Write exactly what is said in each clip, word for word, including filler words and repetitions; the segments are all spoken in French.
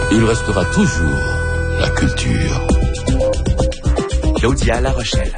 il restera toujours la culture. Claudia La Rochelle.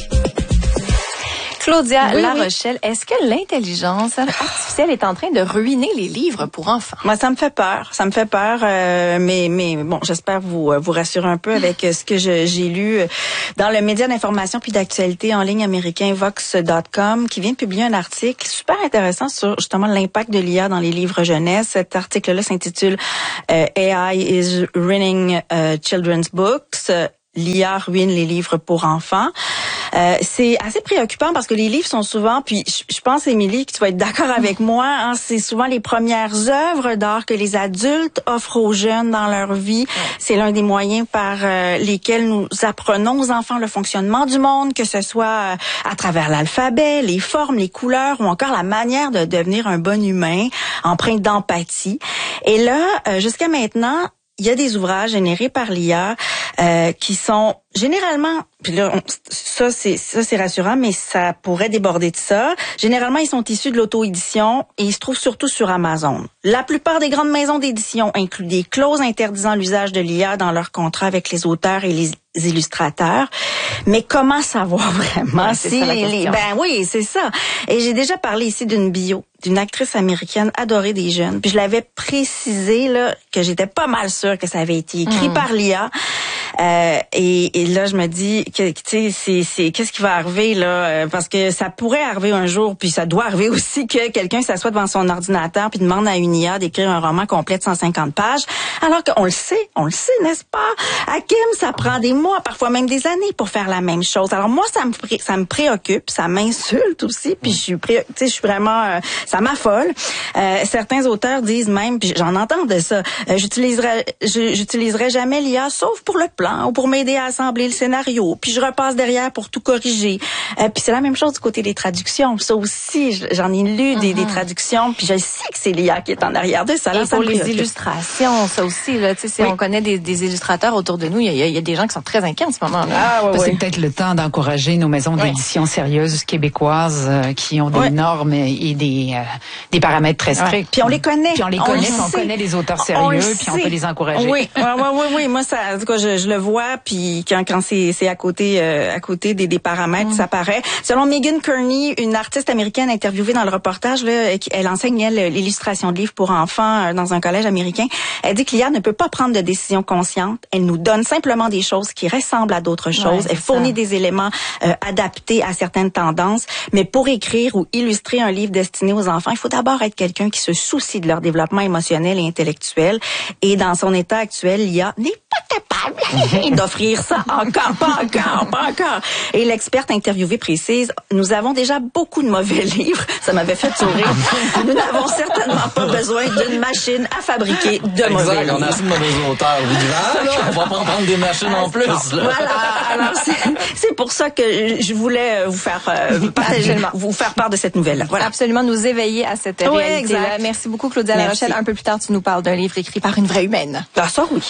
Claudia oui, La oui. Rochelle, est-ce que l'intelligence artificielle est en train de ruiner les livres pour enfants? Moi, ça me fait peur. Ça me fait peur, euh, mais mais bon, j'espère vous vous rassurer un peu avec ce que je, j'ai lu dans le média d'information puis d'actualité en ligne américain Vox dot com, qui vient de publier un article super intéressant sur justement l'impact de l'I A dans les livres jeunesse. Cet article-là s'intitule euh, A I is ruining uh, children's books. L'I A ruine les livres pour enfants. Euh, c'est assez préoccupant parce que les livres sont souvent, puis je, je pense, Émilie, que tu vas être d'accord avec moi, hein, c'est souvent les premières œuvres d'art que les adultes offrent aux jeunes dans leur vie. Ouais. C'est l'un des moyens par euh, lesquels nous apprenons aux enfants le fonctionnement du monde, que ce soit euh, à travers l'alphabet, les formes, les couleurs ou encore la manière de devenir un bon humain, empreint d'empathie. Et là, euh, jusqu'à maintenant, il y a des ouvrages générés par l'I A euh, qui sont généralement, puis là, on, ça c'est ça c'est rassurant, mais ça pourrait déborder de ça. Généralement, ils sont issus de l'auto-édition et ils se trouvent surtout sur Amazon. La plupart des grandes maisons d'édition incluent des clauses interdisant l'usage de l'I A dans leurs contrats avec les auteurs et les illustrateurs. Mais comment savoir vraiment ouais, si ça, les, les ben oui, c'est ça. Et j'ai déjà parlé ici d'une bio d'une actrice américaine adorée des jeunes. Puis je l'avais précisé là que j'étais pas mal sûre que ça avait été écrit mmh. par l'I A. Euh, et, et là, je me dis que tu sais, c'est, c'est qu'est-ce qui va arriver là, parce que ça pourrait arriver un jour, puis ça doit arriver aussi que quelqu'un s'assoit devant son ordinateur puis demande à une I A d'écrire un roman complet de cent cinquante pages, alors qu'on le sait, on le sait, n'est-ce pas? Hakim, ça prend des mois, parfois même des années pour faire la même chose. Alors moi, ça me ça me préoccupe, ça m'insulte aussi, puis je suis pré... tu sais, je suis vraiment, euh, ça m'affole. Euh, certains auteurs disent même, puis j'en entends de ça, euh, j'utiliserai, je, j'utiliserai jamais l'I A sauf pour le plan ou pour m'aider à assembler le scénario, puis je repasse derrière pour tout corriger. Euh, puis c'est la même chose du côté des traductions. Ça aussi, j'en ai lu des, mm-hmm. des traductions, puis je sais que c'est l'I A qui est en arrière de ça. Et pour les illustrations, ça aussi, là, tu sais, si oui. on connaît des, des illustrateurs autour de nous, il y, y a des gens qui sont très inquiets en ce moment. Là. Ah, ouais, c'est ouais. peut-être le temps d'encourager nos maisons d'édition oui. sérieuses québécoises euh, qui ont des oui. normes et des euh, des paramètres très stricts. Ouais. Puis on les connaît. Puis on les on connaît, on connaît les auteurs sérieux, puis on peut les encourager. Oui, oui, oui, oui, oui. Moi, ça, en tout cas, je, je le vois, puis quand quand c'est c'est à côté euh, à côté des, des paramètres, mm. ça paraît. Selon Megan Kearney, une artiste américaine interviewée dans le reportage, là, elle enseigne elle, l'illustration de livres pour enfants euh, dans un collège américain. Elle dit que l'I A ne peut pas prendre de décisions conscientes. Elle nous donne simplement des choses qui ressemblent à d'autres choses. Ouais, elle fournit ça. des éléments euh, adaptés à certaines tendances. Mais pour écrire ou illustrer un livre destiné aux enfants, il faut d'abord être quelqu'un qui se soucie de leur développement émotionnel et intellectuel. Et dans son état actuel, l'I A n'est pas capable d'offrir ça encore, pas encore, pas encore. Et l'experte interviewée précise, nous avons déjà beaucoup de mauvais livres. Ça m'avait fait sourire. Nous n'avons certainement pas besoin d'une machine à fabriquer de exact, mauvais livres. On a assez de mauvais auteurs vivants. On va pas en prendre des machines en plus. Là. Voilà. Alors, c'est, c'est pour ça que je voulais vous faire euh, partager, vous faire part de cette nouvelle. Voilà. Absolument, nous éveiller à cette oui, réalité-là. exact. Merci beaucoup, Claudia La Rochelle. Un peu plus tard, tu nous parles d'un livre écrit par une vraie humaine. Ah, ça, oui.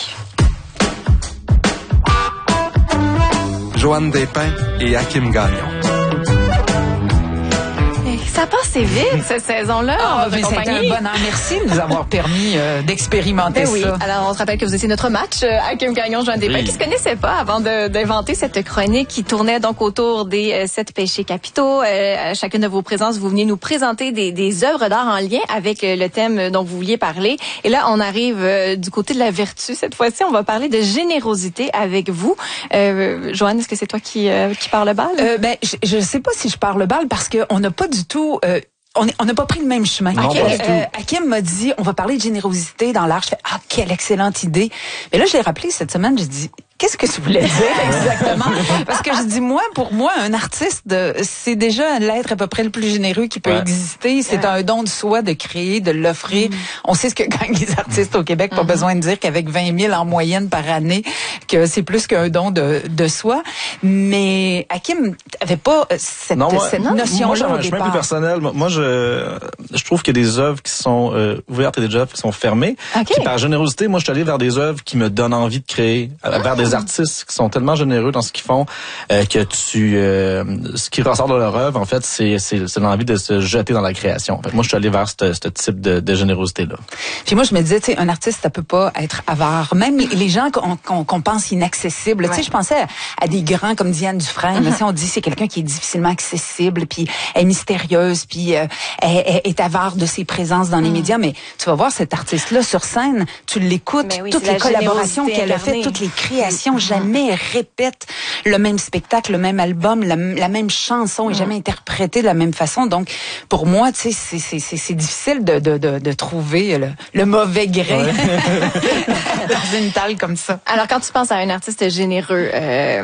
Joanne Despins et Hakim Gagnon. Ça passe vite, cette saison-là. Ah, oh, c'était un bonheur. Merci de nous avoir permis euh, d'expérimenter ben oui. ça. Alors, on se rappelle que vous étiez notre match, euh, Hakim Gagnon, Joanne Despins, oui. qui se connaissait pas avant de, d'inventer cette chronique qui tournait donc autour des euh, sept péchés capitaux. Euh, à chacune de vos présences, vous venez nous présenter des, des œuvres d'art en lien avec euh, le thème dont vous vouliez parler. Et là, on arrive euh, du côté de la vertu. Cette fois-ci, on va parler de générosité avec vous. Euh, Joanne, est-ce que c'est toi qui, euh, qui parle le bal? Euh, ben, je, je sais pas si je parle le bal parce qu'on n'a pas du tout... Euh, On est, on n'a pas pris le même chemin. Non, okay. pas du tout. Euh, Hakim m'a dit, on va parler de générosité dans l'art. Je fais, ah, quelle excellente idée. Mais là, je l'ai rappelé cette semaine, j'ai dit, qu'est-ce que tu voulais dire exactement? Parce que je dis, moi, pour moi, un artiste, de, c'est déjà l'être à peu près le plus généreux qui peut ouais. exister. C'est ouais. un don de soi de créer, de l'offrir. Mm. On sait ce que gagnent les artistes au Québec. Pas mm-hmm. besoin de dire qu'avec vingt mille en moyenne par année, que c'est plus qu'un don de, de soi. Mais Hakim avait pas cette, non, moi, cette notion-là moi, j'ai au un chemin départ. plus personnel. Moi, je, je trouve qu'il y a des œuvres qui sont euh, ouvertes et des œuvres qui sont fermées. Okay. Puis par générosité, moi, je suis allé vers des œuvres qui me donnent envie de créer, vers des des artistes qui sont tellement généreux dans ce qu'ils font euh, que tu, euh, ce qui ressort de leur œuvre, en fait, c'est c'est, c'est l'envie de se jeter dans la création. En fait, moi, je suis allé vers ce, ce type de, de générosité-là. Puis moi, je me disais, tu sais, un artiste, ça peut pas être avare. Même les, les gens qu'on, qu'on, qu'on pense inaccessibles. Ouais. Tu sais, je pensais à, à des grands comme Diane Dufresne. Mm-hmm. Tu sais, on dit c'est quelqu'un qui est difficilement accessible, puis elle est mystérieuse, puis euh, elle, elle est avare de ses présences dans les mm. médias. Mais tu vas voir cet artiste-là sur scène, tu l'écoutes, oui, toutes les collaborations qu'elle a faites, toutes les créations, mm. jamais elle répète le même spectacle, le même album, la, la même chanson, et mm. jamais interprétée de la même façon. Donc, pour moi, tu sais, c'est, c'est, c'est, c'est difficile de, de, de, de trouver le, le mauvais grain ouais. dans une talle comme ça. Alors, quand tu penses à un artiste généreux, euh,